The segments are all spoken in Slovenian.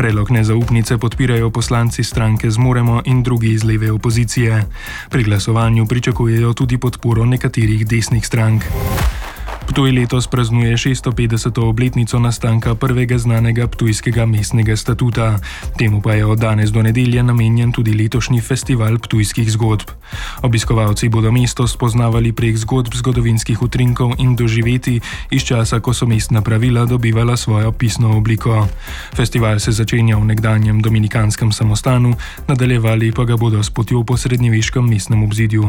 Predlog nezaupnice podpirajo poslanci stranke Zmoremo in drugi iz leve opozicije. Pri glasovanju pričakujejo tudi podporo nekaterih desnih strank. Ptuj letos praznuje 650. obletnico nastanka prvega znanega ptujskega mestnega statuta. Temu pa je od danes do nedelje namenjen tudi letošnji festival ptujskih zgodb. Obiskovalci bodo mesto spoznavali prek zgodb zgodovinskih utrinkov in doživeti iz časa, ko so mestna pravila dobivala svojo pisno obliko. Festival se začenja v nekdanjem dominikanskem samostanu, nadaljevali pa ga bodo s potjo po srednjeveškem mestnem obzidju.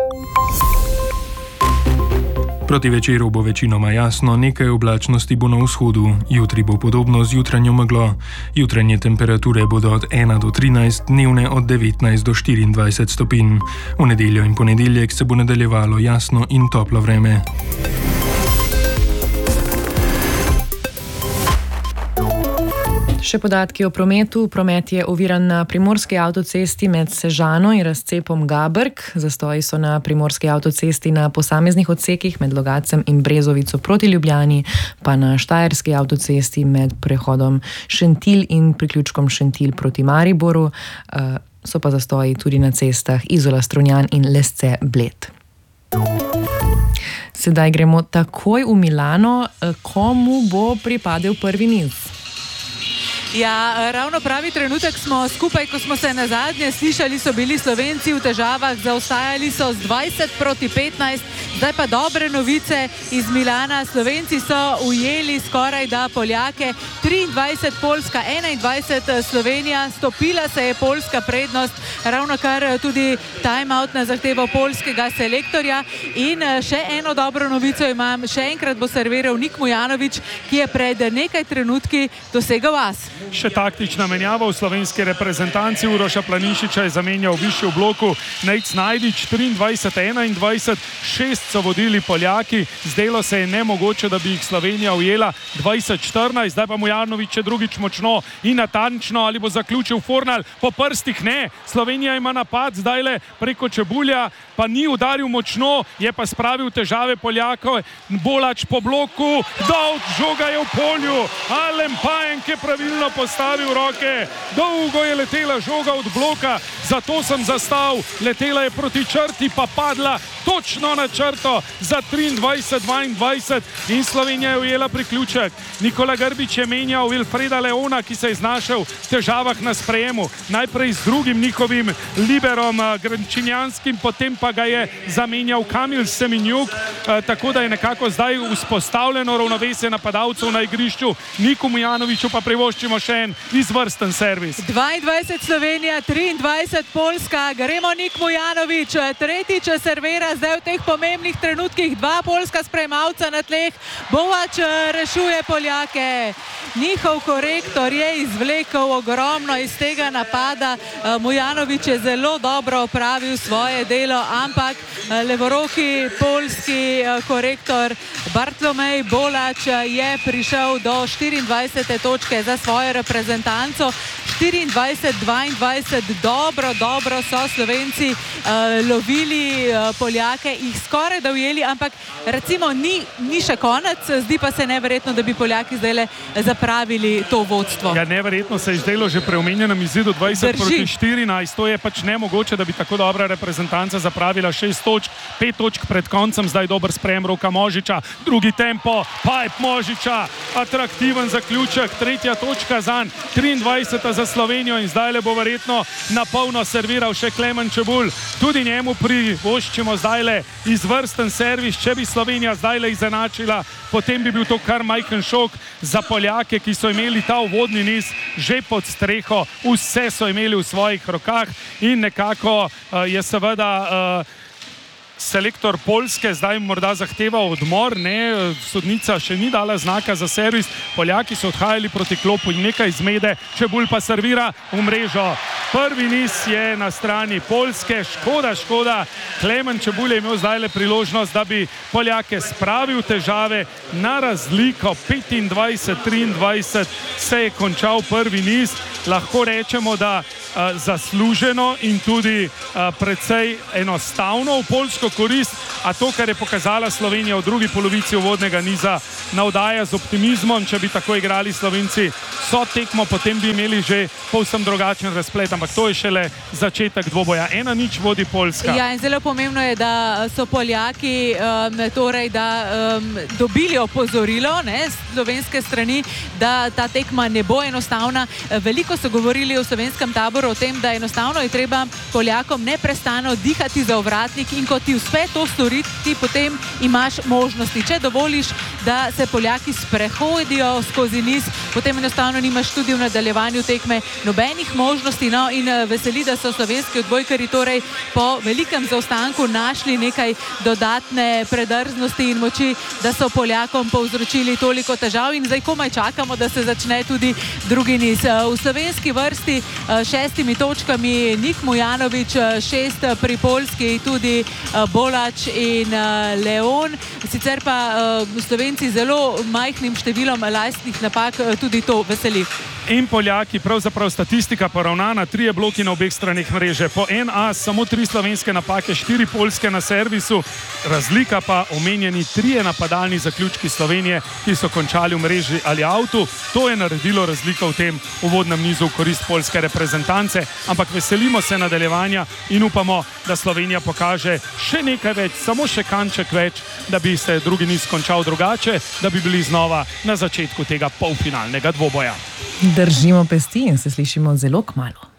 Proti večeru bo večinoma jasno, nekaj oblačnosti bo na vzhodu, jutri bo podobno z jutranjo meglo. Jutranje temperature bodo od 1 do 13, dnevne od 19 do 24 stopinj. V nedeljo in ponedeljek se bo nadaljevalo jasno in toplo vreme. Še podatki o prometu. Promet je oviran na primorski avtocesti med Sežano in razcepom Gabrk. Zastoji so na primorski avtocesti na posameznih odsekih med Logatcem in Brezovico proti Ljubljani, pa na štajerski avtocesti med prehodom Šentilj in priključkom Šentilj proti Mariboru. So pa zastoji tudi na cestah Izola-Strunjan in Lesce-Bled. Sedaj gremo takoj v Milano. Komu bo pripadel prvi niz? Ja, ravno pravi trenutek smo skupaj, ko smo se nazadnje slišali, so bili Slovenci v težavah, zaostajali so z 20-15, zdaj pa dobre novice iz Milana. Slovenci so ujeli skoraj da Poljake, 23 Poljska, 21 Slovenija, stopila se je poljska prednost, ravno kar tudi time-out na zahtevo poljskega selektorja. In še eno dobro novico imam, še enkrat bo serviral Nik Mujanović, ki je pred nekaj trenutki dosegal as. Še taktična menjava v slovenski reprezentanci. Uroša Planinšiča je zamenjal višji v bloku Nejc Najdič, 23-21, 6 so vodili Poljaki. Zdelo se je nemogoče, da bi jih Slovenija ujela 20-14. Zdaj pa Mujanović je drugič močno in natančno. Ali bo zaključil Fornal? Po prstih ne. Slovenija ima napad zdajle preko Čebulja, pa ni udaril močno, je pa spravil težave Poljakov. Bolač po bloku, dol, žoga je v polju. Alen Pajenk je pravilno postavil roke, dolgo je letela žoga od bloka, zato sem zastal, letela je proti črti, pa padla točno na črto za 23-22 in Slovenija je ujela priključek. Nikola Grbić je menjal Wilfreda Leona, ki se je znašel v težavah na sprejemu. Najprej z drugim njihovim liberom Grenčinjanskim, potem pa ga je zamenjal Kamil Seminjuk, tako da je nekako zdaj vzpostavljeno ravnovesje napadalcev na igrišču. Niku Mujanoviću pa privoščimo še en izvrsten servis. 22 Slovenija, 23 Poljska, gremo Nik Mujanović, tretjič servira zdaj v teh pomembnih trenutkih, 2 poljska sprejemavca na tleh, Bovač rešuje Poljake. Njihov korektor je izvlekel ogromno iz tega napada, Mujanović je zelo dobro opravil svoje delo, ampak levoroki poljski korektor Bartolomej Bolač je prišel do 24. točke za svojo reprezentanco. 24-22, dobro so Slovenci lovili Poljake, jih skoraj da ujeli, ampak recimo ni še konec, zdi pa se neverjetno, da bi Poljaki zdaj zapravili to vodstvo. Ja, neverjetno se je zdelo že pri omenjenem izidu 20-14, to je pač nemogoče, da bi tako dobra reprezentanca zapravila 6 točk, 5 točk pred koncem, zdaj dober sprejem Roka Možiča, drugi tempo, pipe Možiča, atraktiven zaključek, 3. točka zanj, 23. za Slovenijo in zdaj le bo verjetno na polno serviral še Klemen Čebulj. Tudi njemu privoščimo zdaj le izvrsten servis. Če bi Slovenija zdaj le izenačila, potem bi bil to kar majhen šok za Poljake, ki so imeli ta uvodni niz že pod streho. Vse so imeli v svojih rokah in nekako je seveda selektor Poljske zdaj morda zahteva odmor, ne, sodnica še ni dala znaka za servis, Poljaki so odhajali proti klopu in nekaj zmede, Čebulj pa servira v mrežo. Prvi niz je na strani Poljske, škoda, Klemen Čebulj je imel zdaj le priložnost, da bi Poljake spravil težave na razliko 25-23 se je končal prvi niz, lahko rečemo, da zasluženo in tudi precej enostavno v poljsko korist. A to, kar je pokazala Slovenija v drugi polovici uvodnega niza, navdaja z optimizmom. Če bi tako igrali Slovenci vso tekmo, potem bi imeli že povsem drugačen razplet, ampak to je šele začetek dvoboja. 1-0 vodi Poljska. Ja, in zelo pomembno je, da so Poljaki torej, dobili opozorilo s slovenske strani, da ta tekma ne bo enostavna. Veliko so govorili v slovenskem taboru o tem, da enostavno je treba Poljakom neprestano dihati za ovratnik in ko ti uspe to storiti, potem imaš možnosti. Če dovoliš, da se Poljaki sprehodijo skozi niz, potem enostavno nimaš tudi v nadaljevanju tekme nobenih možnosti. No, in veseli, da so slovenski odbojkari torej po velikem zaostanku našli nekaj dodatne predrznosti in moči, da so Poljakom povzročili toliko težav in zdaj komaj čakamo, da se začne tudi drugi niz. V slovenski vrsti 6 točkami Nik Mujanović, 6 pri Poljski, tudi Bolač in Leon. Sicer pa Slovenci zelo majhnim številom lastnih napak, tudi to veseli. In Poljaki, pravzaprav statistika poravnana, 3 bloki na obeh straneh mreže, po en as, samo 3 slovenske napake, 4 poljske na servisu, razlika pa omenjeni 3 napadalni zaključki Slovenije, ki so končali v mreži ali avtu. To je naredilo razliko v tem uvodnem nizu v korist poljske reprezentance, ampak veselimo se nadaljevanja in upamo, da Slovenija pokaže še nekaj več, samo še kanček več, da bi se drugi niz končal drugače, da bi bili znova na začetku tega polfinalnega dvoboja. Držimo pesti in se slišimo zelo kmalu.